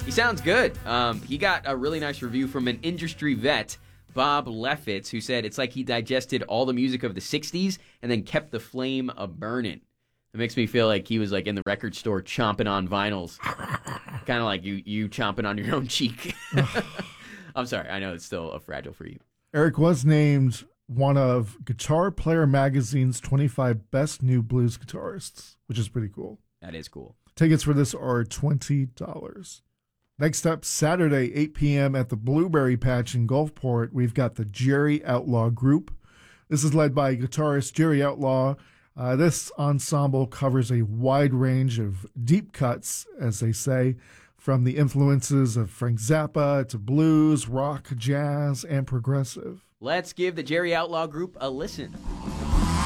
He sounds good. He got a really nice review from an industry vet, Bob Leffitz, who said it's like he digested all the music of the 60s and then kept the flame a-burning. It makes me feel like he was like in the record store chomping on vinyls. Kind of like you chomping on your own cheek. I'm sorry. I know it's still a fragile for you. Eric was named one of Guitar Player Magazine's 25 Best New Blues Guitarists, which is pretty cool. That is cool. Tickets for this are $20. Next up, Saturday, 8 p.m. at the Blueberry Patch in Gulfport, we've got the Jerry Outlaw Group. This is led by guitarist Jerry Outlaw. This ensemble covers a wide range of deep cuts, as they say, from the influences of Frank Zappa to blues, rock, jazz, and progressive. Let's give the Jerry Outlaw Group a listen.